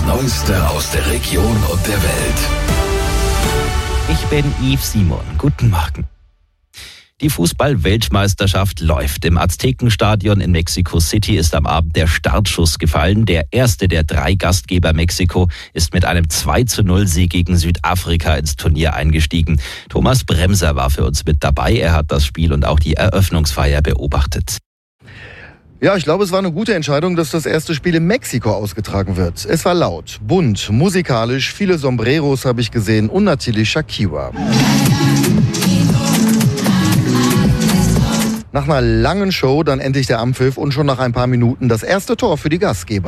Neueste aus der Region und der Welt. Ich bin Yves Simon. Guten Morgen. Die Fußball-Weltmeisterschaft läuft. Im Aztekenstadion in Mexico City ist am Abend der Startschuss gefallen. Der erste der 3 Gastgeber Mexiko ist mit einem 2:0-Sieg gegen Südafrika ins Turnier eingestiegen. Thomas Bremser war für uns mit dabei. Er hat das Spiel und auch die Eröffnungsfeier beobachtet. Ja, ich glaube, es war eine gute Entscheidung, dass das erste Spiel in Mexiko ausgetragen wird. Es war laut, bunt, musikalisch, viele Sombreros habe ich gesehen und natürlich Shakira. Nach einer langen Show dann endlich der Anpfiff und schon nach ein paar Minuten das erste Tor für die Gastgeber.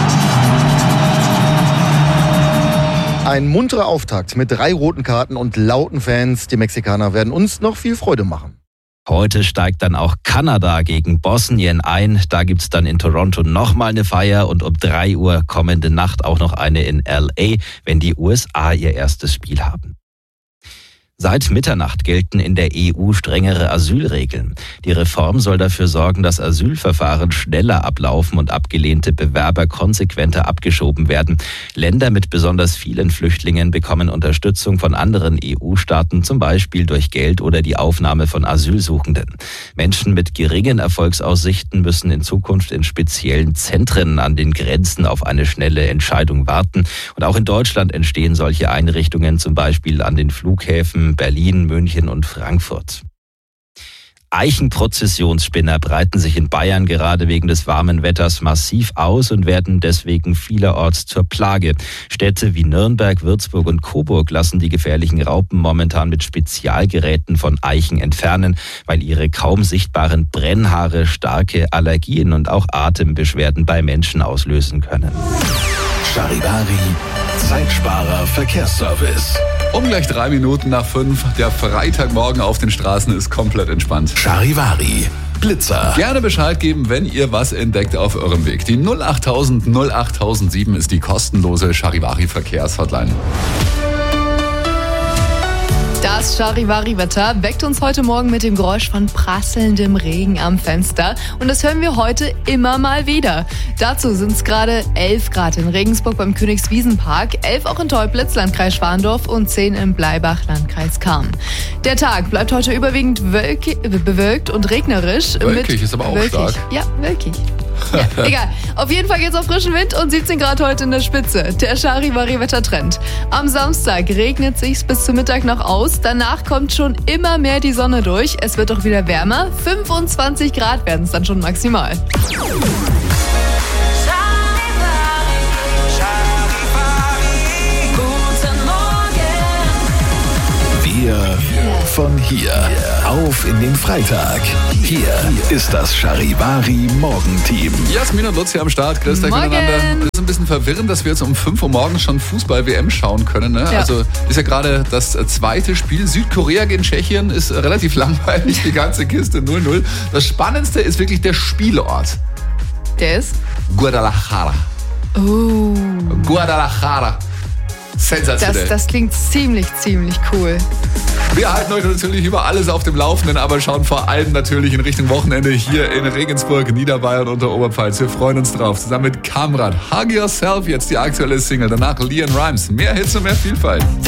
Ein munterer Auftakt mit 3 roten Karten und lauten Fans. Die Mexikaner werden uns noch viel Freude machen. Heute steigt dann auch Kanada gegen Bosnien ein. Da gibt's dann in Toronto nochmal eine Feier und um 3 Uhr kommende Nacht auch noch eine in LA, wenn die USA ihr erstes Spiel haben. Seit Mitternacht gelten in der EU strengere Asylregeln. Die Reform soll dafür sorgen, dass Asylverfahren schneller ablaufen und abgelehnte Bewerber konsequenter abgeschoben werden. Länder mit besonders vielen Flüchtlingen bekommen Unterstützung von anderen EU-Staaten, zum Beispiel durch Geld oder die Aufnahme von Asylsuchenden. Menschen mit geringen Erfolgsaussichten müssen in Zukunft in speziellen Zentren an den Grenzen auf eine schnelle Entscheidung warten. Und auch in Deutschland entstehen solche Einrichtungen, zum Beispiel an den Flughäfen Berlin, München und Frankfurt. Eichenprozessionsspinner breiten sich in Bayern gerade wegen des warmen Wetters massiv aus und werden deswegen vielerorts zur Plage. Städte wie Nürnberg, Würzburg und Coburg lassen die gefährlichen Raupen momentan mit Spezialgeräten von Eichen entfernen, weil ihre kaum sichtbaren Brennhaare starke Allergien und auch Atembeschwerden bei Menschen auslösen können. Charivari, Zeitsparer Verkehrsservice. Um gleich 3 Minuten nach 5. Der Freitagmorgen auf den Straßen ist komplett entspannt. Charivari, Blitzer. Gerne Bescheid geben, wenn ihr was entdeckt auf eurem Weg. Die 08000 08007 ist die kostenlose Charivari Verkehrshotline. Das Charivari-Wetter weckt uns heute Morgen mit dem Geräusch von prasselndem Regen am Fenster. Und das hören wir heute immer mal wieder. Dazu sind es gerade 11 Grad in Regensburg beim Königswiesenpark, 11 auch in Teublitz, Landkreis Schwandorf und 10 in Bleibach, Landkreis Cham. Der Tag bleibt heute überwiegend bewölkt und regnerisch. Wölkig ist aber auch stark. Ja, wölkig. Ja, egal. Auf jeden Fall geht's auf frischen Wind und 17 Grad heute in der Spitze. Der Charivari-Wettertrend. Am Samstag regnet sich's bis zum Mittag noch aus. Danach kommt schon immer mehr die Sonne durch. Es wird auch wieder wärmer. 25 Grad werden es dann schon maximal. Wir von hier auf in den Freitag. Hier ist das Charivari Morgenteam. Jasmin und Luzi am Start. Grüßt euch miteinander. Es ist ein bisschen verwirrend, dass wir jetzt um 5 Uhr morgens schon Fußball-WM schauen können. Ne? Ja. Also ist ja gerade das zweite Spiel. Südkorea gegen Tschechien ist relativ langweilig. Die ganze Kiste 0-0. Das Spannendste ist wirklich der Spielort. Der ist? Guadalajara. Oh. Guadalajara. Sensationell. Das klingt ziemlich cool. Wir halten euch natürlich über alles auf dem Laufenden, aber schauen vor allem natürlich in Richtung Wochenende hier in Regensburg, Niederbayern und der Oberpfalz. Wir freuen uns drauf. Zusammen mit Kamrat. Hug Yourself, jetzt die aktuelle Single. Danach Leon Rimes. Mehr Hits und mehr Vielfalt.